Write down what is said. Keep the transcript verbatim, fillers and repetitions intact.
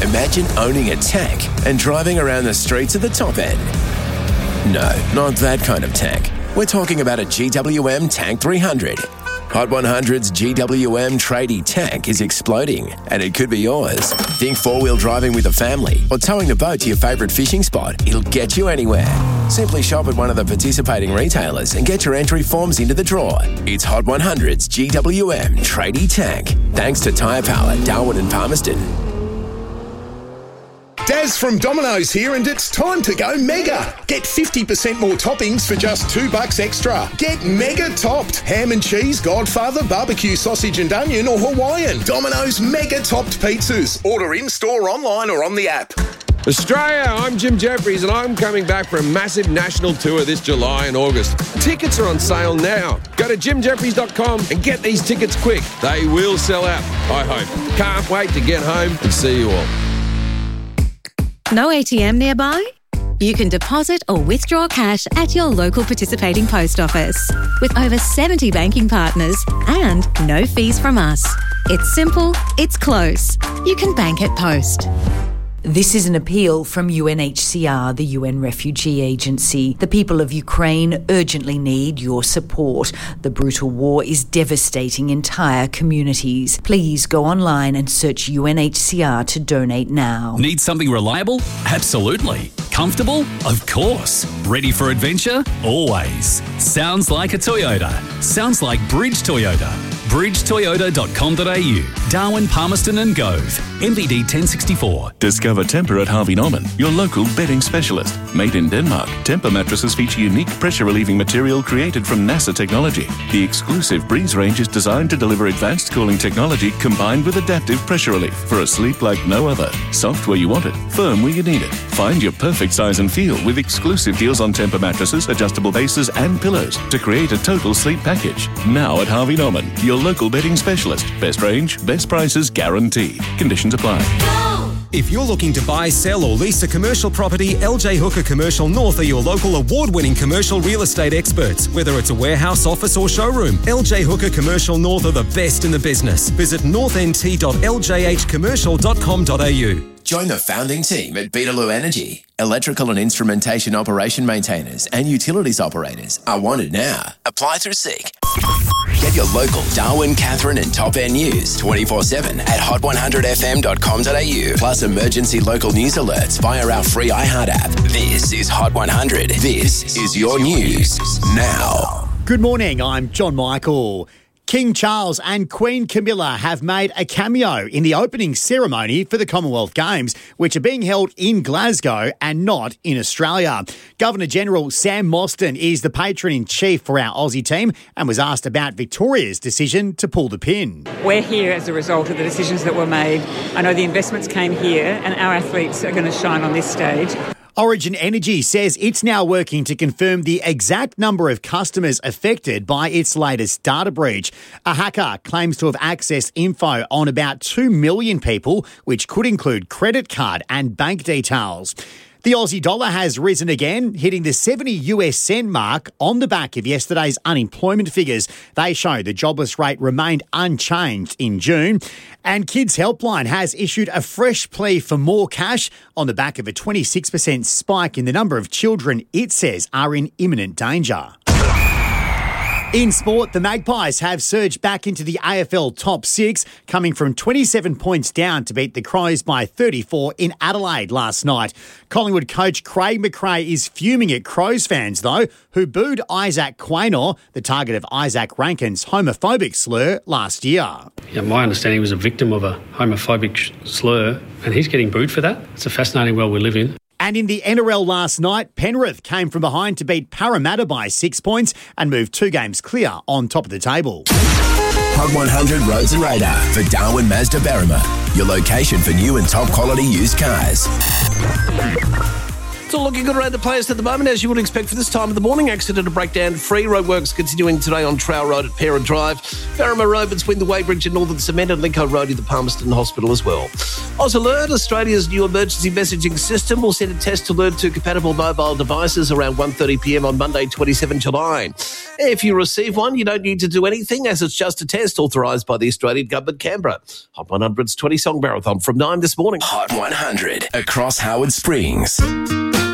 Imagine owning a tank and driving around the streets of the top end. No, not that kind of tank. We're talking about a G W M Tank three hundred. Hot one hundred's G W M tradie tank is exploding, and it could be yours. Think four-wheel driving with a family or towing the boat to your favourite fishing spot. It'll get you anywhere. Simply shop at one of the participating retailers and get your entry forms into the draw. It's Hot one hundred's G W M tradie tank, thanks to Tyre Power, Darwin and Palmerston. Daz from Domino's here, and it's time to go mega. Get fifty percent more toppings for just two bucks extra. Get mega topped. Ham and cheese, Godfather, barbecue sausage and onion or Hawaiian. Domino's mega topped pizzas. Order in-store, online or on the app. Australia, I'm Jim Jeffries and I'm coming back for a massive national tour this July and August. Tickets are on sale now. Go to jim jeffries dot com and get these tickets quick. They will sell out, I hope. Can't wait to get home and see you all. No A T M nearby? You can deposit or withdraw cash at your local participating post office. With over seventy banking partners and no fees from us. It's simple, it's close. You can bank at Post. This is an appeal from U N H C R, the U N Refugee Agency. The people of Ukraine urgently need your support. The brutal war is devastating entire communities. Please go online and search U N H C R to donate now. Need something reliable? Absolutely. Comfortable? Of course. Ready for adventure? Always. Sounds like a Toyota. Sounds like Bridge Toyota. bridge toyota dot com dot a u. Darwin, Palmerston and Gove. M V D ten sixty-four. Discover Temper at Harvey Norman, your local bedding specialist. Made in Denmark, Temper mattresses feature unique pressure-relieving material created from NASA technology. The exclusive Breeze range is designed to deliver advanced cooling technology combined with adaptive pressure relief for a sleep like no other. Soft where you want it, firm where you need it. Find your perfect size and feel with exclusive deals on Temper mattresses, adjustable bases and pillows to create a total sleep package. Now at Harvey Norman, your local bedding specialist. Best range, best prices guaranteed. Conditions apply. If you're looking to buy, sell or lease a commercial property, L J Hooker Commercial North are your local award-winning commercial real estate experts. Whether it's a warehouse, office or showroom, L J Hooker Commercial North are the best in the business. Visit north n t dot l j h commercial dot com dot a u. Join the founding team at Beetaloo Energy. Electrical and instrumentation operation maintainers and utilities operators are wanted now. Apply through Seek. Get your local Darwin, Catherine and Top End news twenty-four seven at hot one hundred f m dot com dot a u. Plus emergency local news alerts via our free iHeart app. This is Hot one hundred. This is your news now. Good morning, I'm John Michael. King Charles and Queen Camilla have made a cameo in the opening ceremony for the Commonwealth Games, which are being held in Glasgow and not in Australia. Governor-General Sam Mostyn is the patron-in-chief for our Aussie team and was asked about Victoria's decision to pull the pin. We're here as a result of the decisions that were made. I know the investments came here and our athletes are going to shine on this stage. Origin Energy says it's now working to confirm the exact number of customers affected by its latest data breach. A hacker claims to have accessed info on about two million people, which could include credit card and bank details. The Aussie dollar has risen again, hitting the seventy US cent mark on the back of yesterday's unemployment figures. They show the jobless rate remained unchanged in June. And Kids Helpline has issued a fresh plea for more cash on the back of a twenty-six percent spike in the number of children it says are in imminent danger. In sport, the Magpies have surged back into the A F L top six, coming from twenty-seven points down to beat the Crows by thirty-four in Adelaide last night. Collingwood coach Craig McRae is fuming at Crows fans, though, who booed Isaac Quaynor, the target of Isaac Rankin's homophobic slur last year. Yeah, my understanding he was a victim of a homophobic slur, and he's getting booed for that. It's a fascinating world we live in. And in the N R L last night, Penrith came from behind to beat Parramatta by six points and move two games clear on top of the table. Hot one hundred Roads and Radar for Darwin Mazda Berrima, your location for new and top quality used cars. It's all looking good around the place at the moment, as you would expect for this time of the morning. Accident to breakdown free. Roadworks continuing today on Trail Road at Parent Drive, Barrama Road between the Weybridge and Northern Cement, and Lincoln Road in the Palmerston Hospital as well. Oz Alert, Australia's new emergency messaging system, will send a test alert to compatible mobile devices around one thirty p m on Monday, twenty-seventh of July. If you receive one, you don't need to do anything, as it's just a test authorised by the Australian Government, Canberra. Hot one hundred's twenty-song marathon from nine this morning. Hot one hundred across Howard Springs.